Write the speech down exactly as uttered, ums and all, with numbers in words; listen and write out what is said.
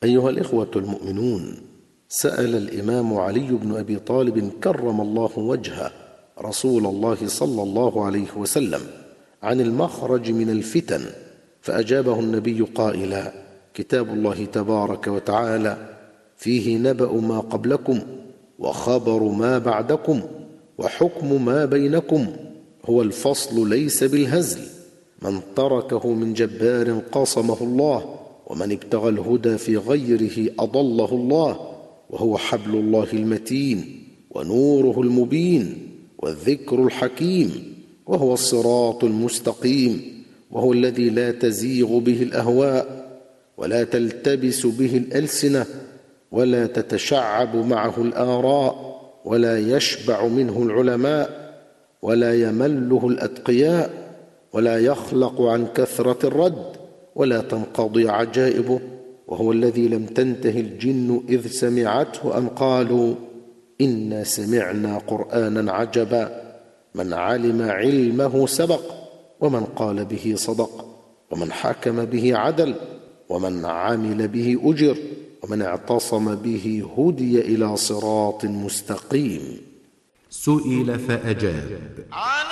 أيها الإخوة المؤمنون، سأل الإمام علي بن أبي طالب كرم الله وجهه رسول الله صلى الله عليه وسلم عن المخرج من الفتن، فأجابه النبي قائلا: كتاب الله تبارك وتعالى فيه نبأ ما قبلكم وخبر ما بعدكم وحكم ما بينكم، هو الفصل ليس بالهزل، من تركه من جبار قصمه الله، ومن ابتغى الهدى في غيره أضله الله، وهو حبل الله المتين ونوره المبين والذكر الحكيم، وهو الصراط المستقيم، وهو الذي لا تزيغ به الأهواء ولا تلتبس به الألسنة ولا تتشعب معه الآراء ولا يشبع منه العلماء ولا يمله الأتقياء ولا يخلق عن كثرة الرد ولا تنقضي عجائبه، وهو الذي لم تنته الجن إذ سمعته أن قالوا: إنا سمعنا قرآنا عجبا، من علم علمه سبق، ومن قال به صدق، ومن حكم به عدل، ومن عمل به أجر، ومن اعتصم به هدي إلى صراط مستقيم. سئل فأجاب: